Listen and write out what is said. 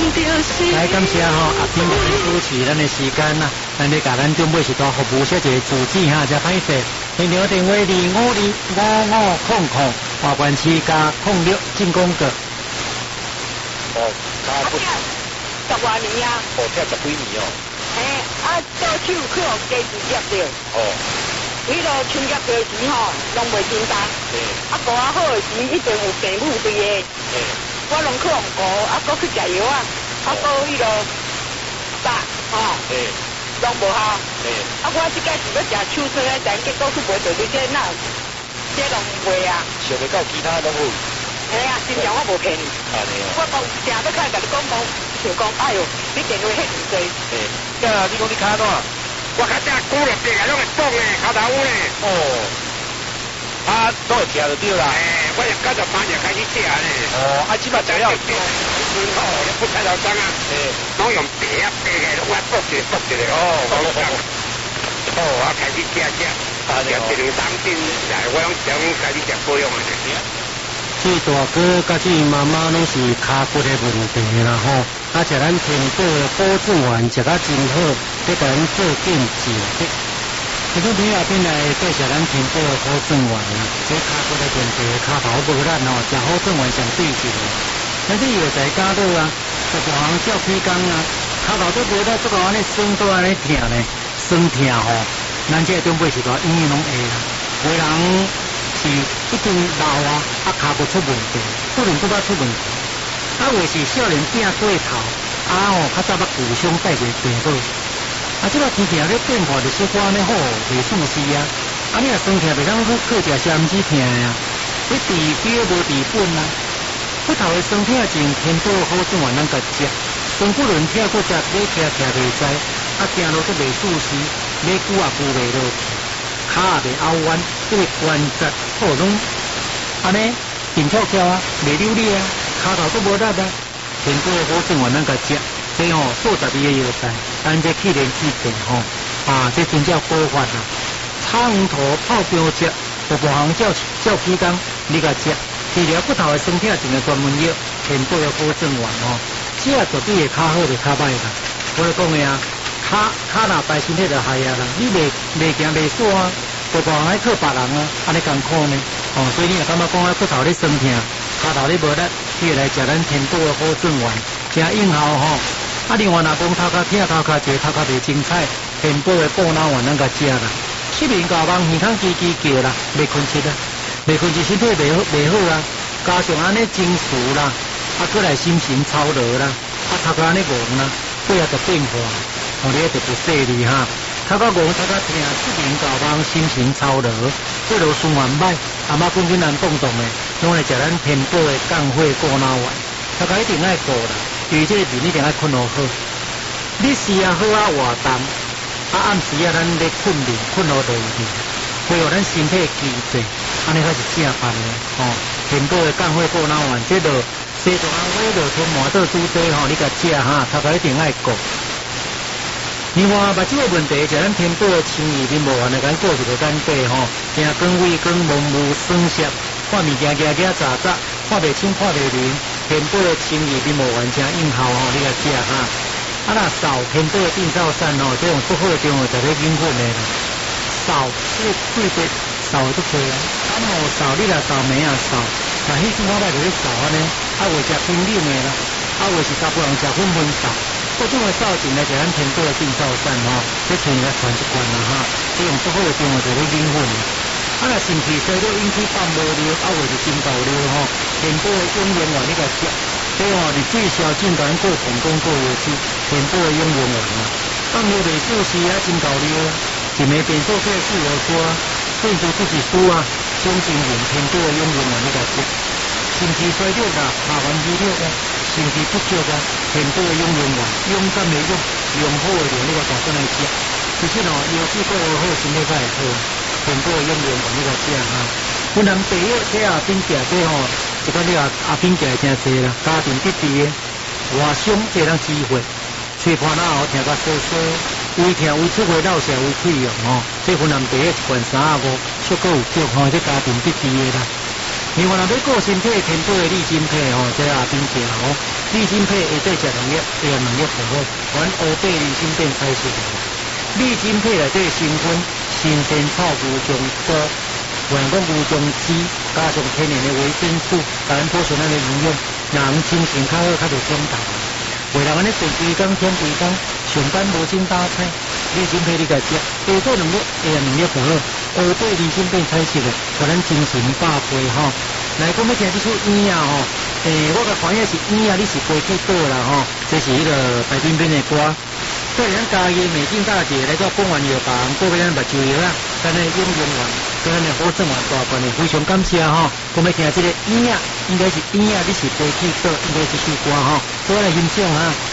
来感谢阿斌主持咱的时间啦，咱咧甲咱准备是多服务小姐主旨哈，加歹势。现场电话2525500，华冠区加06进攻个。 10多年啊。 听10几年哦。 倒手去互家己业着。迄落秋叶过时拢袂紧张。过好的时一定有病母对的。我拢去用过，搁去食药啊，搁迄落打拢无效。我即摆是要食手术的，但结果去袂到你这那，这拢袂啊。 想袂到其他拢好。 真正我无骗你。我讲正要甲你讲就讲哎哟，你电话迄么多。 你讲你卡怎？ 我较早骨落地啊，拢会肿诶，脚头咧。 都会听就对啦。 我由93年开始食咧。 即摆食了。 你不菜头章啊？拢用白的，我剥一个我开始食，食1、2、3斤来，我拢想开始食保养诶。 这大哥甲这妈妈拢是骹骨的问题啦吼，食咱天宝的保证丸食甲真好，要甲咱做见证的。这种朋友边来介绍咱天宝的保证丸啦，这骹骨的问题，骹头无力吼，食保证丸上对劲。咱这药材加到啊，就行照起工啊，骹头都无力，这个安尼酸都安尼疼呢，酸疼吼，咱这准备是个医院拢会啦，有人。是一定老啊，骹骨出问题，可能拄仔出问题。或是少年变过头，较早捌骨伤带一个病倒。即摆天气咧变化，就是我安尼好袂舒适啊。你若酸痛袂当去食消炎止痛啊，你治标无治本啊。骨头的酸痛症，天宝好转完咱甲食，酸骨轮痛骨折，你徛袂知，行路都袂舒适，你久也久袂落去。骹也袂拗弯，这个关节拢安尼紧翘翘啊，袂溜溜啊，骹头都无力啊。天宝好转完咱甲食，这数12个药材，咱这去年去病这真叫好法啊！炒黄土泡姜汁，服务行照起工，你甲食，治疗骨头的酸痛症的专门药，天宝的好转丸食绝对会较好，就较歹啦。我咧讲的啊。骹若白身体就害啊啦，你袂行袂煞啊，就讲爱靠别人啊，安尼艰苦呢。所以你若感觉讲骨头咧酸痛，骹头咧无力，你会来食咱天宝的好转丸，真有效另外若讲头壳痛、头壳热、头壳袂精彩，天宝的补脑丸咱甲食啦。失眠搞梦，耳筒叽叽叫啦，袂困切啦，袂困切身体袂好啊，加上安尼情绪啦，过来心情操劳啦，头壳安尼戆啦，背就变化。你一直不细腻哈，头壳戆，头壳痛，失眠搞梦，心情操劳，这路循环歹，阿妈本身难动的，拢来食咱天宝的降火补脑丸，头壳一定爱顾啦，尤其这个面一定爱困好好。你时好活动，暗时咱咧困眠，困好落去，配合咱身体机制，安尼才是正办的天宝的降火补脑丸，这路西藏火路通麻豆煮茶你甲食头壳一定爱顾。另外，目睭的问题，就咱天宝的清液面膜丸来讲过去就简单惊光胃光蒙雾酸涩，看物件夹夹杂杂，看袂清看袂明。天宝的清液面膜丸真有效你甲食若扫天宝的定灶散这种不好的中就咧引火的啦。扫这个对对扫就可以啊，无扫你若扫眉扫，那迄阵我摆就咧扫安尼，为食冰冷的啦，为是大部人食粉扫。这种的扫进来就咱天宝的定灶散这像来传一罐啦这种不好的中就咧引火。若肾气衰弱引起放无尿，为是真够尿天宝的养元丸你甲食，这你最少进咱过成功过药水，天宝的养元丸放尿袂舒适真够尿一枚变数做4号书变数自己书中金元天宝的养元丸你甲食，肾气衰弱麻烦肌肉肾气不足天宝的养元丸，勇敢的勇，良好的良，你甲打算来食。其实药水过好，身体才会好。天宝的养元丸你甲食阮男朋友这阿斌姐这一个你阿斌姐真济啦，家庭得地的，外伤这人机会，吹破脑后听甲嗦嗦，胃痛胃出血闹血胃溃疡这阮男朋友一罐35，足够有足这家庭得地的啦。 另外，若要顾身体填补的利金配吼，这下边食吼，利金配下底食两粒，这两粒好好，原乌贝利金变菜色。利金配内底成分新鲜草牛种多，原讲牛种脂加上天然的维生素，甲咱补充咱的营养，让人心情较好，较袂冲动。为人安尼做规工添规工，上班无精打采，利金配你家食，下做两粒，下两粒好好，乌贝利金变菜色的，互咱精神百倍吼。来讲要听这首烟啊吼，我甲看也是烟啊，你是飞去倒啦吼，这是迄个白冰冰的歌。对咱家己美景大姐来到公园药房，过俾咱目睭药啊，咱的养生丸，跟咱的好正丸大罐的，非常感谢吼。我们听这个烟啊，应该是烟啊，你是飞去倒，应该是首歌吼，我来欣赏啊。